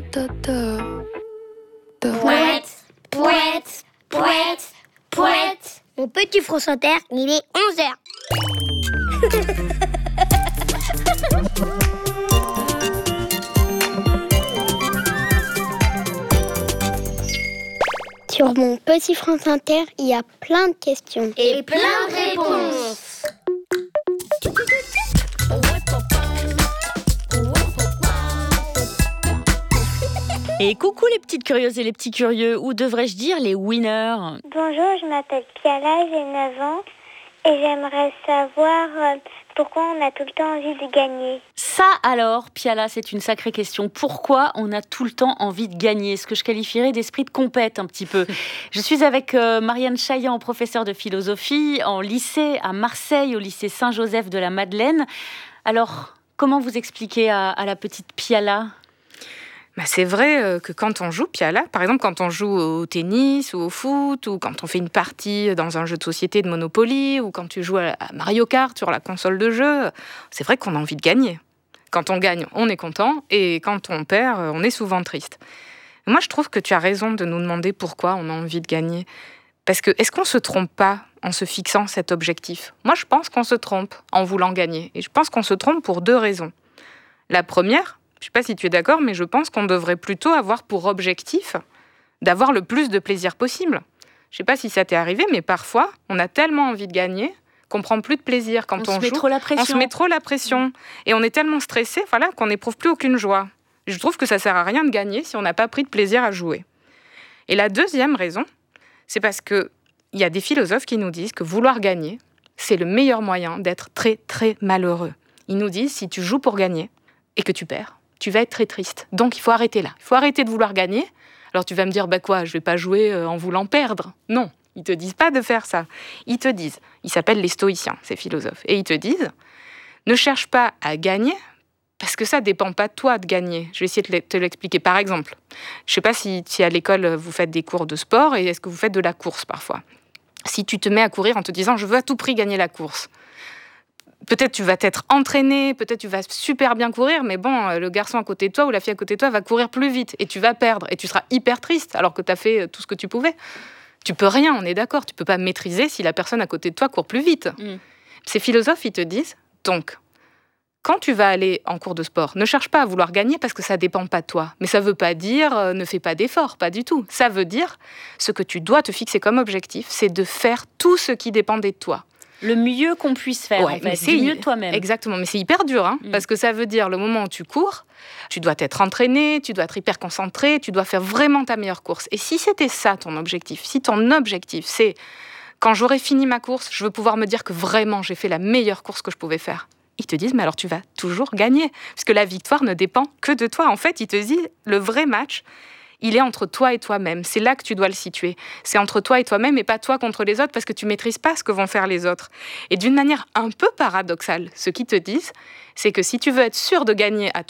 ta, ta, ta. Pouette, pouette, pouette, pouette. Mon petit France Inter, il est 11h. Sur mon petit France Inter, il y a plein de questions. Et plein de réponses. Et coucou les petites curieuses et les petits curieux, ou devrais-je dire les winners. Bonjour, je m'appelle Piala, j'ai 9 ans et j'aimerais savoir pourquoi on a tout le temps envie de gagner. Ça alors, Piala, c'est une sacrée question. Pourquoi on a tout le temps envie de gagner ? Ce que je qualifierais d'esprit de compète un petit peu. Je suis avec Marianne Chaillan, professeure de philosophie en lycée à Marseille, au lycée Saint-Joseph de la Madeleine. Alors, comment vous expliquez à la petite Piala ? C'est vrai que quand on joue, Piala, par exemple quand on joue au tennis ou au foot, ou quand on fait une partie dans un jeu de société de Monopoly, ou quand tu joues à Mario Kart sur la console de jeu, c'est vrai qu'on a envie de gagner. Quand on gagne, on est content, et quand on perd, on est souvent triste. Moi, je trouve que tu as raison de nous demander pourquoi on a envie de gagner. Parce que, est-ce qu'on se trompe pas en se fixant cet objectif ? Moi, je pense qu'on se trompe en voulant gagner. Et je pense qu'on se trompe pour 2 raisons. La première, je ne sais pas si tu es d'accord, mais je pense qu'on devrait plutôt avoir pour objectif d'avoir le plus de plaisir possible. Je ne sais pas si ça t'est arrivé, mais parfois, on a tellement envie de gagner qu'on ne prend plus de plaisir quand on joue. On se met trop la pression. On se met trop la pression. Et on est tellement stressé qu'on n'éprouve plus aucune joie. Je trouve que ça ne sert à rien de gagner si on n'a pas pris de plaisir à jouer. Et la deuxième raison, c'est parce qu'il y a des philosophes qui nous disent que vouloir gagner, c'est le meilleur moyen d'être très, très malheureux. Ils nous disent, si tu joues pour gagner et que tu perds, tu vas être très triste. Donc, il faut arrêter là. Il faut arrêter de vouloir gagner. Alors, tu vas me dire, je vais pas jouer en voulant perdre. Non, ils te disent pas de faire ça. Ils te disent, ils s'appellent les stoïciens, ces philosophes, et ils te disent, ne cherche pas à gagner, parce que ça dépend pas de toi de gagner. Je vais essayer de te l'expliquer. Par exemple, je sais pas si à l'école, vous faites des cours de sport, et est-ce que vous faites de la course parfois ? Si tu te mets à courir en te disant, je veux à tout prix gagner la course, peut-être tu vas t'être entraîné, peut-être tu vas super bien courir, mais le garçon à côté de toi ou la fille à côté de toi va courir plus vite et tu vas perdre et tu seras hyper triste alors que tu as fait tout ce que tu pouvais. Tu peux rien, on est d'accord, tu peux pas maîtriser si la personne à côté de toi court plus vite. Ces philosophes, ils te disent, donc, quand tu vas aller en cours de sport, ne cherche pas à vouloir gagner parce que ça dépend pas de toi. Mais ça veut pas dire ne fais pas d'efforts, pas du tout. Ça veut dire ce que tu dois te fixer comme objectif, c'est de faire tout ce qui dépendait de toi. Le mieux qu'on puisse faire, en fait. C'est mieux de toi-même. Exactement, mais c'est hyper dur, parce que ça veut dire, le moment où tu cours, tu dois t'être entraîné, tu dois être hyper concentré, tu dois faire vraiment ta meilleure course. Et si c'était ça ton objectif, si ton objectif, c'est, quand j'aurai fini ma course, je veux pouvoir me dire que vraiment j'ai fait la meilleure course que je pouvais faire, ils te disent, mais alors tu vas toujours gagner, parce que la victoire ne dépend que de toi. En fait, ils te disent, le vrai match, il est entre toi et toi-même. C'est là que tu dois le situer. C'est entre toi et toi-même et pas toi contre les autres parce que tu maîtrises pas ce que vont faire les autres. Et d'une manière un peu paradoxale, ce qu'ils te disent, c'est que si tu veux être sûr de gagner à